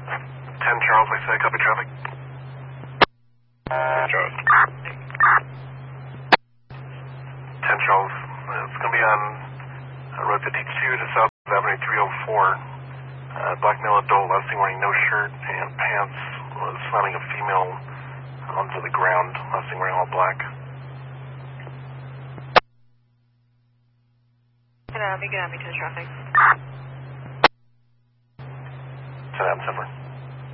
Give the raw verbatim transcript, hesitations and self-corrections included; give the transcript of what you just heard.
ten Charles, I say, copy traffic. Charles. ten Charles, uh, it's going to be on uh, Road fifty-two to South Avenue three oh four. Uh, black male adult, last thing wearing no shirt and pants, was slamming a female onto the ground, last thing wearing all black. Can I be good on me to the traffic? ten Adam, September.